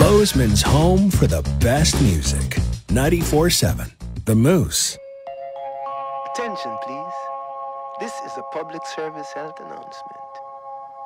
Bozeman's home for the best music. 94.7 The Moose. Attention, please. This is a public service health announcement.